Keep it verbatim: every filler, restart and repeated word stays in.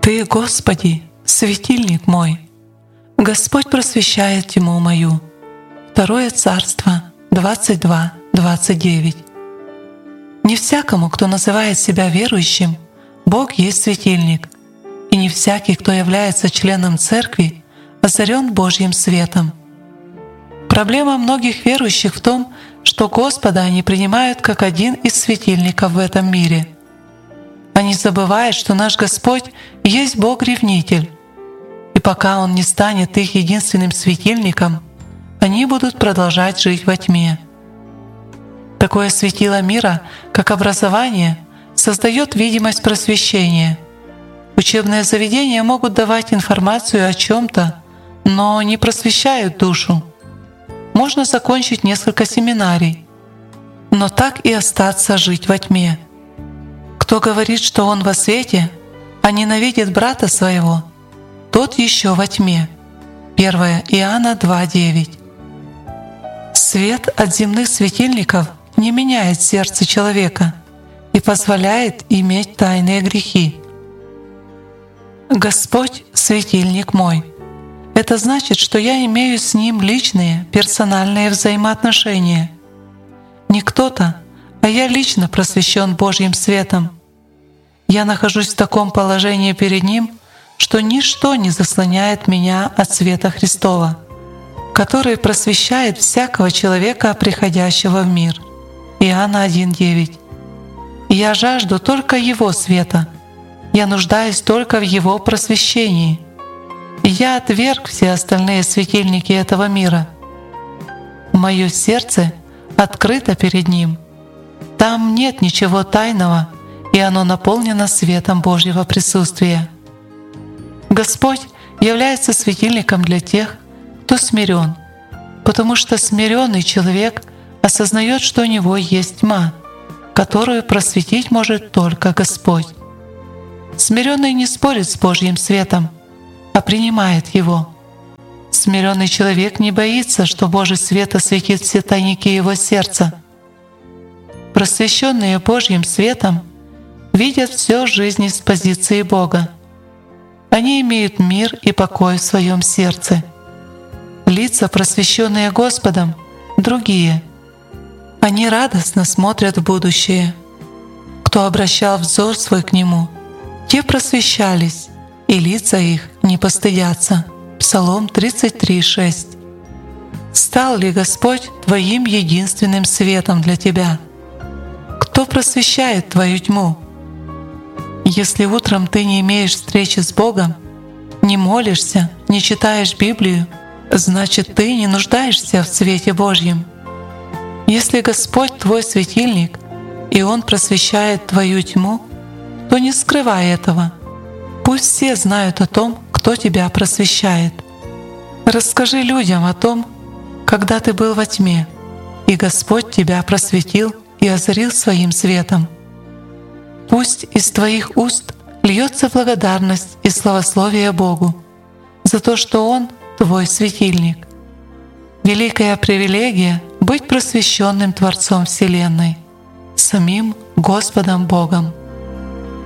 Ты, Господи, светильник мой. Господь просвещает тьму мою. Второе Царство, двадцать два, двадцать девять. Не всякому, кто называет себя верующим, Бог есть светильник, и не всякий, кто является членом Церкви, озарен Божьим светом. Проблема многих верующих в том, что Господа они принимают как один из светильников в этом мире. Они забывают, что наш Господь есть Бог-ревнитель, и пока Он не станет их единственным светильником, они будут продолжать жить во тьме. Такое светило мира, как образование, создает видимость просвещения. Учебные заведения могут давать информацию о чем-то, но не просвещают душу. Можно закончить несколько семинарий, но так и остаться жить во тьме. Кто говорит, что он во свете, а ненавидит брата своего, тот еще во тьме. первое Иоанна два девять. Свет от земных светильников не меняет сердце человека и позволяет иметь тайные грехи. Господь — светильник мой. Это значит, что я имею с Ним личные, персональные взаимоотношения. Не кто-то, а я лично просвещен Божьим светом. Я нахожусь в таком положении перед Ним, что ничто не заслоняет меня от света Христова, который просвещает всякого человека, приходящего в мир. Иоанна один девять. Я жажду только Его света. Я нуждаюсь только в Его просвещении. Я отверг все остальные светильники этого мира. Мое сердце открыто перед Ним. Там нет ничего тайного, и оно наполнено светом Божьего присутствия. Господь является светильником для тех, кто смирен, потому что смиренный человек осознает, что у него есть тьма, которую просветить может только Господь. Смиренный не спорит с Божьим светом, а принимает его. Смиренный человек не боится, что Божий свет осветит все тайники его сердца. Просвещенные Божьим светом видят всю жизнь с позиции Бога. Они имеют мир и покой в своем сердце. Лица, просвещенные Господом, другие. Они радостно смотрят в будущее. Кто обращал взор свой к Нему, те просвещались, и лица их не постыдятся. Псалом тридцать три шесть. Стал ли Господь твоим единственным светом для тебя? Кто просвещает твою тьму? Если утром ты не имеешь встречи с Богом, не молишься, не читаешь Библию, значит, ты не нуждаешься в свете Божьем. Если Господь твой светильник, и Он просвещает твою тьму, то не скрывай этого. Пусть все знают о том, кто тебя просвещает. Расскажи людям о том, когда ты был во тьме, и Господь тебя просветил и озарил своим светом. Пусть из твоих уст льется благодарность и славословие Богу за то, что Он твой светильник. Великая привилегия — быть просвещенным Творцом Вселенной, самим Господом Богом.